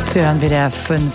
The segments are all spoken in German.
Zu hören wieder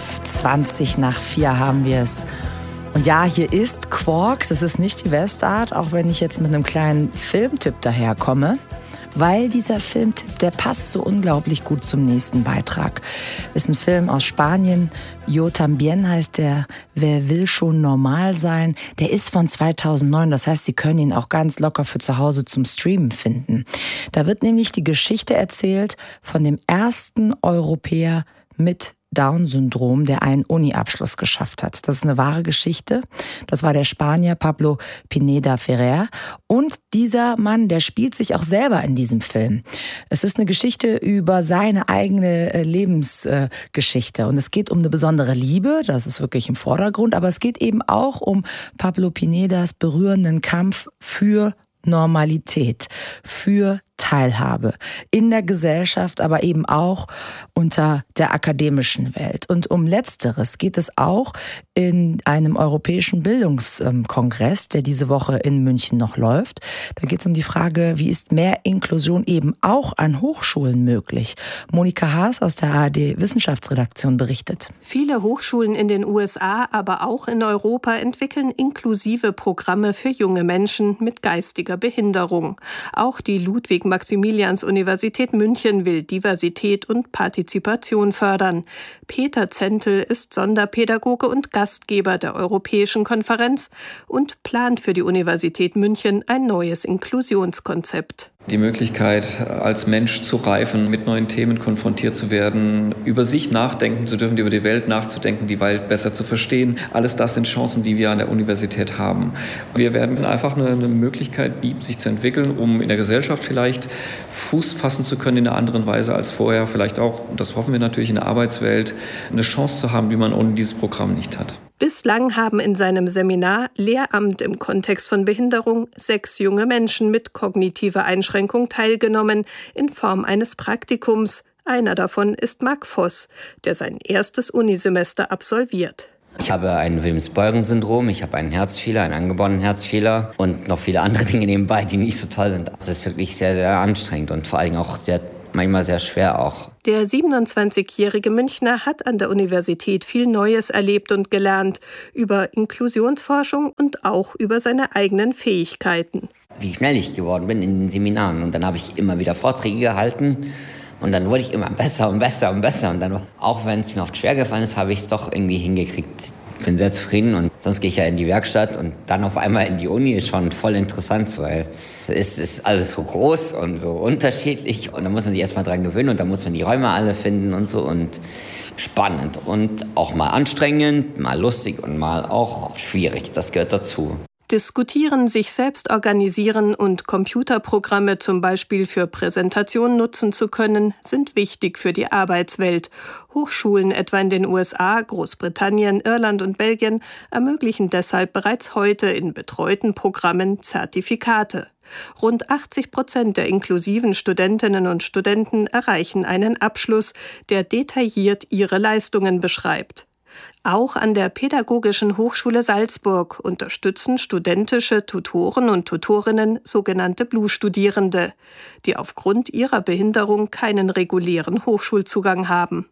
5:20 nach 4 haben wir es. Und ja, hier ist Quarks, es ist nicht die Westart, auch wenn ich jetzt mit einem kleinen Filmtipp daherkomme. Weil dieser Filmtipp, der passt so unglaublich gut zum nächsten Beitrag. Ist ein Film aus Spanien. Yo también heißt der. Wer will schon normal sein? Der ist von 2009. Das heißt, Sie können ihn auch ganz locker für zu Hause zum Streamen finden. Da wird nämlich die Geschichte erzählt von dem ersten Europäer mit Down-Syndrom, der einen Uni-Abschluss geschafft hat. Das ist eine wahre Geschichte. Das war der Spanier Pablo Pineda Ferrer. Und dieser Mann, der spielt sich auch selber in diesem Film. Es ist eine Geschichte über seine eigene Lebensgeschichte. Und es geht um eine besondere Liebe, das ist wirklich im Vordergrund. Aber es geht eben auch um Pablo Pinedas berührenden Kampf für Normalität, für Teilhabe in der Gesellschaft, aber eben auch unter der akademischen Welt. Und um Letzteres geht es auch in einem europäischen Bildungskongress, der diese Woche in München noch läuft. Da geht es um die Frage, wie ist mehr Inklusion eben auch an Hochschulen möglich? Monika Haas aus der ARD-Wissenschaftsredaktion berichtet. Viele Hochschulen in den USA, aber auch in Europa entwickeln inklusive Programme für junge Menschen mit geistiger Behinderung. Auch die Ludwig-Maximilians-Universität München will Diversität und Partizipation fördern. Peter Zentl ist Sonderpädagoge und Gastgeber der Europäischen Konferenz und plant für die Universität München ein neues Inklusionskonzept. Die Möglichkeit, als Mensch zu reifen, mit neuen Themen konfrontiert zu werden, über sich nachdenken zu dürfen, über die Welt nachzudenken, die Welt besser zu verstehen. Alles das sind Chancen, die wir an der Universität haben. Wir werden einfach eine Möglichkeit bieten, sich zu entwickeln, um in der Gesellschaft vielleicht Fuß fassen zu können in einer anderen Weise als vorher. Vielleicht auch, und das hoffen wir natürlich, in der Arbeitswelt eine Chance zu haben, die man ohne dieses Programm nicht hat. Bislang haben in seinem Seminar Lehramt im Kontext von Behinderung 6 junge Menschen mit kognitiver Einschränkung teilgenommen, in Form eines Praktikums. Einer davon ist Marc Voss, der sein erstes Unisemester absolviert. Ich habe ein Wilms-Beuren-Syndrom, ich habe einen Herzfehler, einen angeborenen Herzfehler und noch viele andere Dinge nebenbei, die nicht so toll sind. Es ist wirklich sehr, sehr anstrengend und vor allem auch manchmal sehr schwer auch. Der 27-jährige Münchner hat an der Universität viel Neues erlebt und gelernt über Inklusionsforschung und auch über seine eigenen Fähigkeiten. Wie schnell ich geworden bin in den Seminaren. Und dann habe ich immer wieder Vorträge gehalten und dann wurde ich immer besser und besser und besser. Und dann, auch wenn es mir oft schwer gefallen ist, habe ich es doch irgendwie hingekriegt. Ich bin sehr zufrieden und sonst gehe ich ja in die Werkstatt und dann auf einmal in die Uni ist schon voll interessant, weil es ist alles so groß und so unterschiedlich und da muss man sich erstmal dran gewöhnen und da muss man die Räume alle finden und so und spannend und auch mal anstrengend, mal lustig und mal auch schwierig, das gehört dazu. Diskutieren, sich selbst organisieren und Computerprogramme zum Beispiel für Präsentationen nutzen zu können, sind wichtig für die Arbeitswelt. Hochschulen etwa in den USA, Großbritannien, Irland und Belgien ermöglichen deshalb bereits heute in betreuten Programmen Zertifikate. Rund 80% der inklusiven Studentinnen und Studenten erreichen einen Abschluss, der detailliert ihre Leistungen beschreibt. Auch an der Pädagogischen Hochschule Salzburg unterstützen studentische Tutoren und Tutorinnen sogenannte Blue-Studierende, die aufgrund ihrer Behinderung keinen regulären Hochschulzugang haben.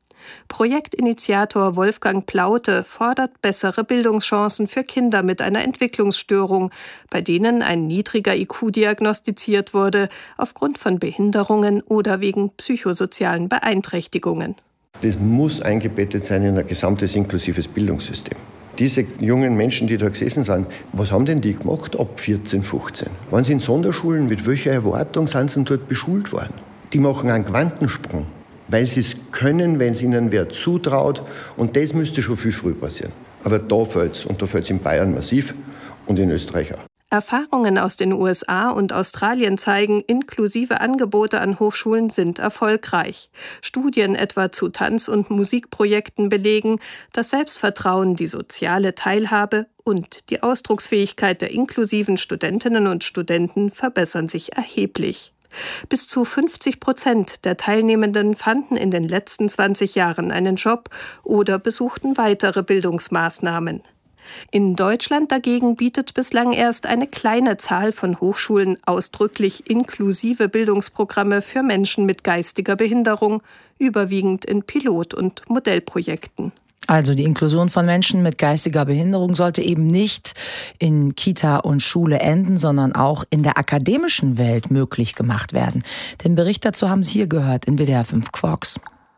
Projektinitiator Wolfgang Plaute fordert bessere Bildungschancen für Kinder mit einer Entwicklungsstörung, bei denen ein niedriger IQ diagnostiziert wurde, aufgrund von Behinderungen oder wegen psychosozialen Beeinträchtigungen. Das muss eingebettet sein in ein gesamtes inklusives Bildungssystem. Diese jungen Menschen, die da gesessen sind, was haben denn die gemacht ab 14, 15? Waren sie in Sonderschulen? Mit welcher Erwartung sind sie dort beschult worden? Die machen einen Quantensprung, weil sie es können, wenn es ihnen wer zutraut. Und das müsste schon viel früher passieren. Aber da fällt es. Und da fällt es in Bayern massiv und in Österreich auch. Erfahrungen aus den USA und Australien zeigen, inklusive Angebote an Hochschulen sind erfolgreich. Studien etwa zu Tanz- und Musikprojekten belegen, das Selbstvertrauen, die soziale Teilhabe und die Ausdrucksfähigkeit der inklusiven Studentinnen und Studenten verbessern sich erheblich. Bis zu 50% der Teilnehmenden fanden in den letzten 20 Jahren einen Job oder besuchten weitere Bildungsmaßnahmen. In Deutschland dagegen bietet bislang erst eine kleine Zahl von Hochschulen ausdrücklich inklusive Bildungsprogramme für Menschen mit geistiger Behinderung, überwiegend in Pilot- und Modellprojekten. Also die Inklusion von Menschen mit geistiger Behinderung sollte eben nicht in Kita und Schule enden, sondern auch in der akademischen Welt möglich gemacht werden. Den Bericht dazu haben Sie hier gehört in WDR 5 Quarks.